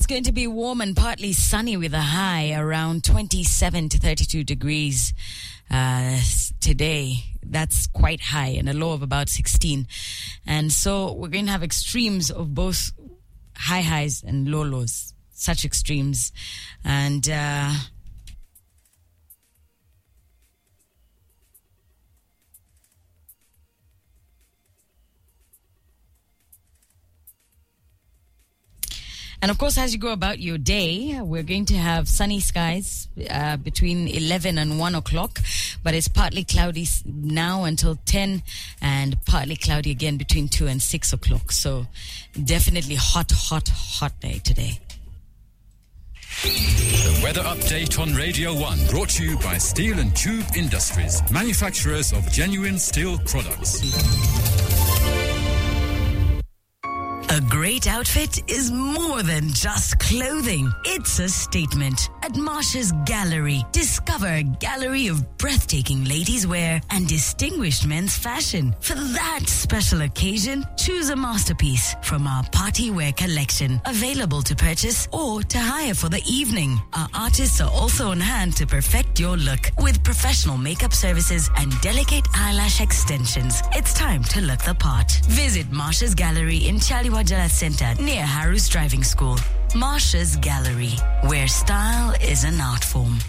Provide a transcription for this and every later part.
going to be warm and partly sunny with a high around 27 to 32 degrees today. That's quite high, and a low of about 16. And so we're going to have extremes of both high highs and low lows. Such extremes. And and of course, as you go about your day, we're going to have sunny skies between 11 and 1 o'clock, but it's partly cloudy now until 10, and partly cloudy again between 2 and 6 o'clock. So definitely hot day today. The weather update on Radio 1, brought to you by Steel and Tube Industries, manufacturers of genuine steel products. A great outfit is more than just clothing. It's a statement. At Marsha's Gallery, discover a gallery of breathtaking ladies' wear and distinguished men's fashion. For that special occasion, choose a masterpiece from our party wear collection, available to purchase or to hire for the evening. Our artists are also on hand to perfect your look with professional makeup services and delicate eyelash extensions. It's time to look the part. Visit Marsha's Gallery in Chaliwa Jala Center near Harus Driving School. Marsha's Gallery, where style is an art form.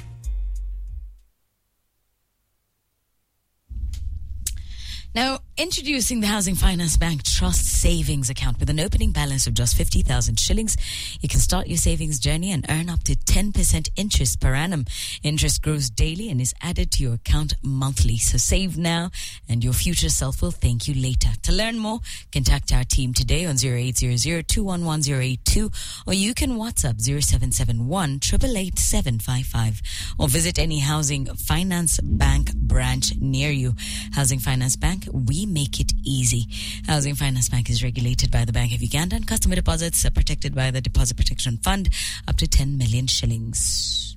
Now, introducing the Housing Finance Bank Trust Savings Account with an opening balance of just 50,000 shillings. You can start your savings journey and earn up to 10% interest per annum. Interest grows daily and is added to your account monthly. So save now and your future self will thank you later. To learn more, contact our team today on 0800-211-082, or you can WhatsApp 0771 888 755, or visit any Housing Finance Bank branch near you. Housing Finance Bank, we make it easy. Housing Finance Bank is regulated by the Bank of Uganda, and customer deposits are protected by the Deposit Protection Fund up to 10 million shillings.